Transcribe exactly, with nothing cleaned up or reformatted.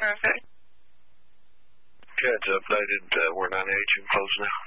Perfect. Okay, it's updated. Uh, we're ninety-eight. You can close now.